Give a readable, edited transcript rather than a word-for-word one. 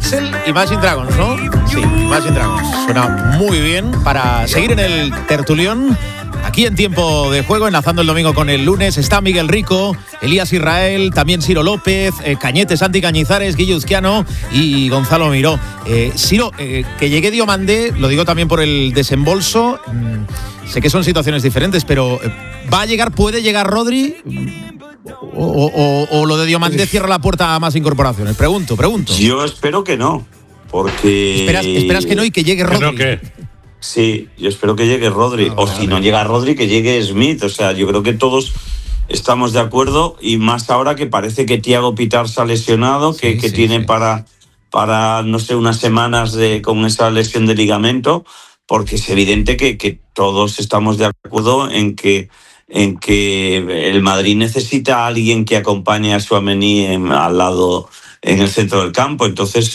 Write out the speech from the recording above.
Axel Imagine Dragons, ¿no? Sí, Imagine Dragons. Suena muy bien para seguir en el tertulión. Aquí en Tiempo de Juego, enlazando el domingo con el lunes, está Miguel Rico, Elías Israel, también Ciro López, Cañete, Santi Cañizares, Guillo Uzquiano y Gonzalo Miró. Ciro, que llegue Diomandé, lo digo también por el desembolso, sé que son situaciones diferentes, pero ¿va a llegar, puede llegar Rodri? ¿O lo de Diomandé cierra la puerta a más incorporaciones? Pregunto. Yo espero que no, porque... ¿Esperas que no y que llegue Rodri? ¿No qué? Sí, yo espero que llegue Rodri. Si no llega Rodri, que llegue Smith. O sea, yo creo que todos estamos de acuerdo, y más ahora que parece que Thiago Pittar se ha lesionado, que tiene para no sé, unas semanas con esa lesión de ligamento, porque es evidente que todos estamos de acuerdo en que el Madrid necesita a alguien que acompañe a Tchouaméni al lado, en el centro del campo. Entonces